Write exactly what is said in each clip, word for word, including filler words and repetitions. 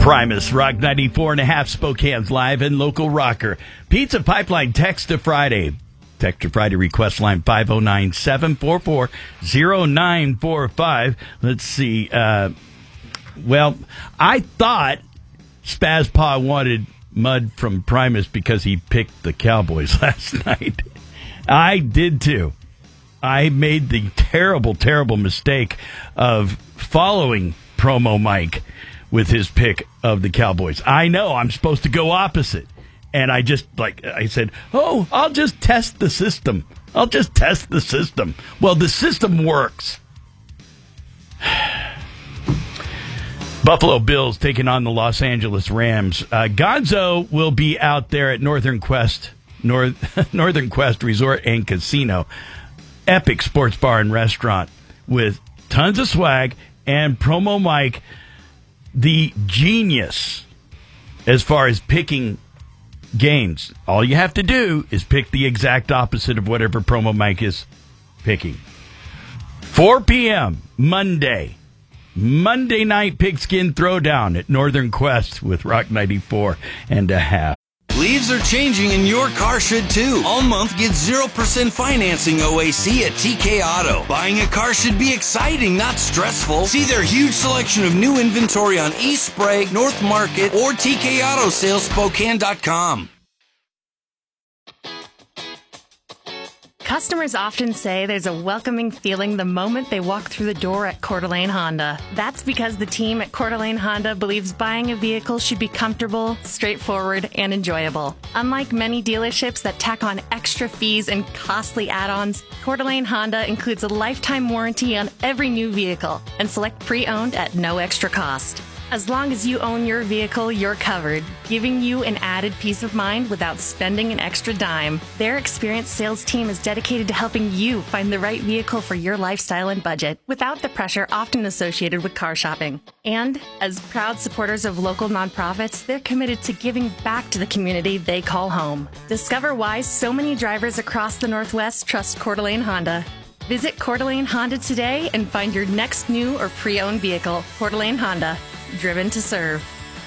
Primus, Rock ninety-four and a half, Spokane's live and local rocker. Pizza Pipeline, text to Friday. Text to Friday request line five oh nine, seven four four, oh nine four five. Let's see. Uh, well, I thought Spaz Pa wanted mud from Primus because he picked the Cowboys last night. I did too. I made the terrible, terrible mistake of following Promo Mike with his pick of the Cowboys. I know I'm supposed to go opposite. And I just, like, I said, oh, I'll just test the system. I'll just test the system. Well, the system works. Buffalo Bills taking on the Los Angeles Rams. Uh, Gonzo will be out there at Northern Quest, North, Northern Quest Resort and Casino. Epic sports bar and restaurant with tons of swag, and Promo Mike, the genius as far as picking games. All you have to do is pick the exact opposite of whatever Promo Mike is picking. four p.m. Monday. Monday night pigskin throwdown at Northern Quest with Rock ninety-four and a half. Leaves are changing and your car should too. All month, get zero percent financing O A C at T K Auto. Buying a car should be exciting, not stressful. See their huge selection of new inventory on East Sprague, North Market, or T K Auto Sales Spokane dot com. Customers often say there's a welcoming feeling the moment they walk through the door at Coeur d'Alene Honda. That's because the team at Coeur d'Alene Honda believes buying a vehicle should be comfortable, straightforward, and enjoyable. Unlike many dealerships that tack on extra fees and costly add-ons, Coeur d'Alene Honda includes a lifetime warranty on every new vehicle and select pre-owned at no extra cost. As long as you own your vehicle, you're covered, giving you an added peace of mind without spending an extra dime. Their experienced sales team is dedicated to helping you find the right vehicle for your lifestyle and budget without the pressure often associated with car shopping. And as proud supporters of local nonprofits, they're committed to giving back to the community they call home. Discover why so many drivers across the Northwest trust Coeur d'Alene Honda. Visit Coeur d'Alene Honda today and find your next new or pre-owned vehicle. Coeur d'Alene Honda. Driven to serve.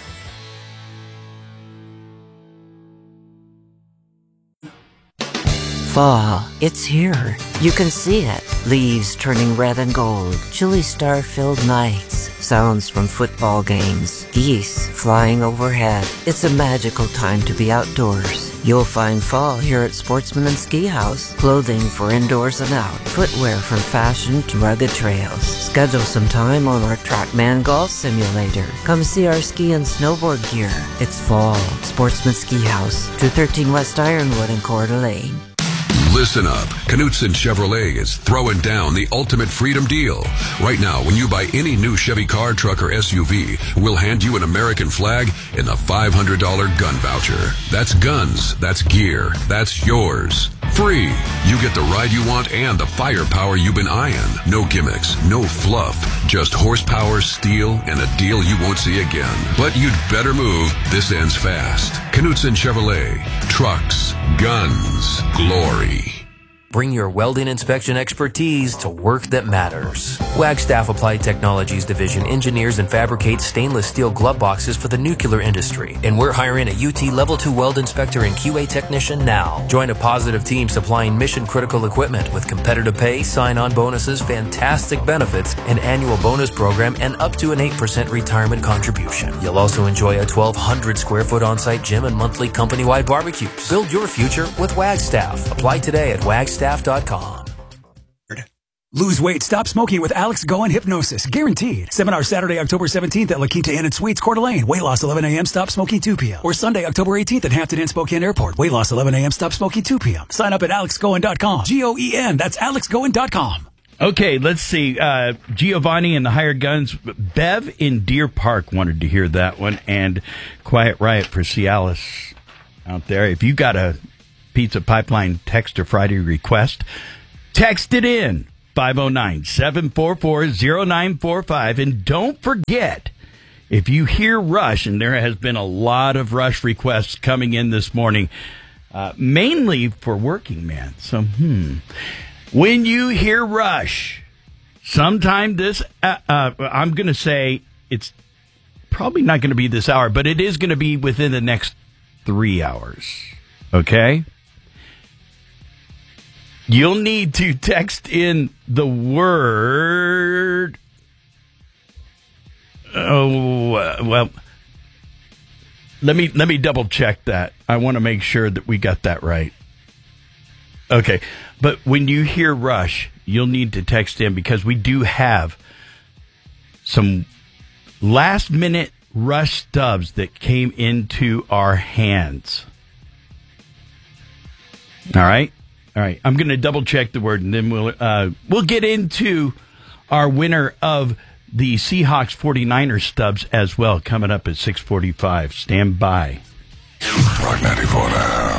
Fall, it's here. You can see it. Leaves turning red and gold, chilly star-filled nights, sounds from football games, geese flying overhead. It's a magical time to be outdoors. You'll find fall here at Sportsman and Ski House. Clothing for indoors and out, footwear from fashion to rugged trails. Schedule some time on our TrackMan Golf Simulator. Come see our ski and snowboard gear. It's fall. Sportsman Ski House, two thirteen West Ironwood in Coeur d'Alene. Listen up. Knutson Chevrolet is throwing down the ultimate freedom deal. Right now, when you buy any new Chevy car, truck, or S U V, we'll hand you an American flag and a five hundred dollars gun voucher. That's guns. That's gear. That's yours. Free. You get the ride you want and the firepower you've been eyeing. No gimmicks. No fluff. Just horsepower, steel, and a deal you won't see again. But you'd better move. This ends fast. Knutson Chevrolet. Trucks. Guns. Glory. Bring your welding inspection expertise to work that matters. Wagstaff Applied Technologies Division engineers and fabricates stainless steel glove boxes for the nuclear industry. And we're hiring a U T Level two weld inspector and Q A technician now. Join a positive team supplying mission-critical equipment with competitive pay, sign-on bonuses, fantastic benefits, an annual bonus program, and up to an eight percent retirement contribution. You'll also enjoy a twelve hundred square foot on-site gym and monthly company-wide barbecues. Build your future with Wagstaff. Apply today at wagstaff dot com. Lose weight, stop smoking with Alex Goen Hypnosis, guaranteed. Seminar Saturday, October seventeenth at La Quinta Inn and Suites, Coeur d'Alene. Weight loss eleven a.m., stop smoking two p.m. Or Sunday, October eighteenth at Hampton Inn, Spokane Airport. Weight loss eleven a.m., stop smoking two p.m. Sign up at alex goen dot com. G O E N, that's alex goen dot com. Okay, let's see. Uh, Giovanni and the Hired Guns. Bev in Deer Park wanted to hear that one. And Quiet Riot for Cialis out there. If you got a Pizza Pipeline text or Friday request, text it in. five oh nine, seven four four, oh nine four five. And don't forget, if you hear Rush, and there has been a lot of Rush requests coming in this morning, uh, mainly for working man. So, hmm. When you hear Rush, sometime this, uh, uh, I'm going to say it's probably not going to be this hour, but it is going to be within the next three hours. Okay? You'll need to text in the word. Oh, uh, well, let me let me double check that. I want to make sure that we got that right. Okay, but when you hear Rush, you'll need to text in because we do have some last minute Rush stubs that came into our hands. All right? All right, I'm going to double check the word, and then we'll uh, we'll get into our winner of the Seahawks forty-niners stubs as well, coming up at six forty-five. Stand by. Rock ninety-four.